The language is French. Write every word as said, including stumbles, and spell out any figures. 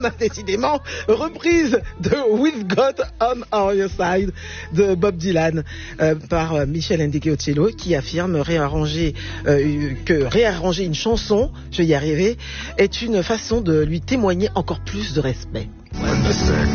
Décidément, reprise de With God on Your Side de Bob Dylan euh, par euh, Michel Ndegeocello, qui affirme réarranger, euh, que réarranger une chanson, je vais y arriver, est une façon de lui témoigner encore plus de respect.